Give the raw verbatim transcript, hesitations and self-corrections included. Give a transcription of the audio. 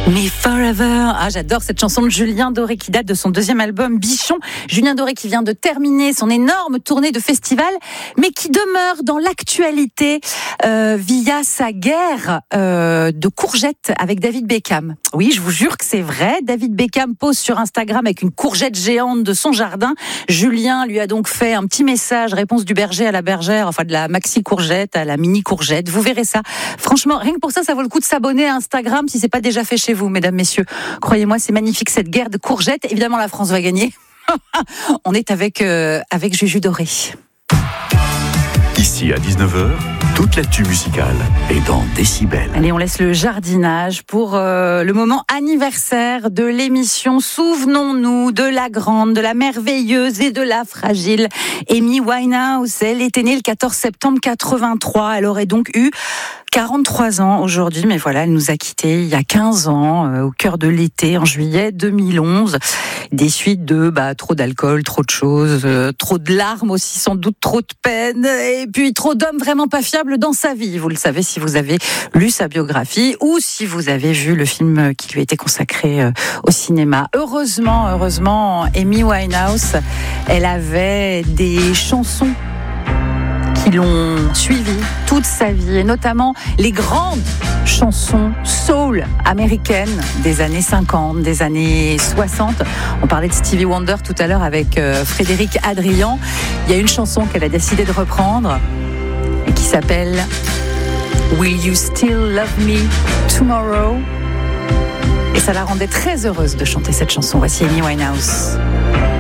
Me Forever. Ah, j'adore cette chanson de Julien Doré qui date de son deuxième album Bichon. Julien Doré qui vient de terminer son énorme tournée de festival, mais qui demeure dans l'actualité euh, via sa guerre euh, de courgettes avec David Beckham. Oui, je vous jure que c'est vrai. David Beckham pose sur Instagram avec une courgette géante de son jardin. Julien lui a donc fait un petit message, réponse du berger à la bergère, enfin de la maxi courgette à la mini courgette. Vous verrez ça. Franchement, rien que pour ça, ça vaut le coup de s'abonner à Instagram si c'est pas déjà fait chez vous, mesdames, messieurs. Croyez-moi, c'est magnifique cette guerre de courgettes. Évidemment, la France va gagner. On est avec, euh, avec Juju Doré. Ici à dix-neuf heures, toute l'actu musicale est dans Décibel. Allez, on laisse le jardinage pour euh, le moment anniversaire de l'émission. Souvenons-nous de la grande, de la merveilleuse et de la fragile Amy Winehouse. Elle était née le quatorze septembre quatre-vingt-trois. Elle aurait donc eu quarante-trois ans aujourd'hui, mais voilà, elle nous a quittés il y a quinze ans, euh, au cœur de l'été, en juillet deux mille onze. Des suites de bah, trop d'alcool, trop de choses, euh, trop de larmes aussi, sans doute trop de peine, et puis trop d'hommes vraiment pas fiables dans sa vie. Vous le savez si vous avez lu sa biographie ou si vous avez vu le film qui lui a été consacré euh, au cinéma. Heureusement, heureusement, Amy Winehouse, elle avait des chansons qui l'ont suivi toute sa vie, et notamment les grandes chansons soul américaines des années cinquante, des années soixante. On parlait de Stevie Wonder tout à l'heure avec euh, Frédéric Adrian. Il y a une chanson qu'elle a décidé de reprendre et qui s'appelle Will You Still Love Me Tomorrow? Et ça la rendait très heureuse de chanter cette chanson. Voici Amy Winehouse.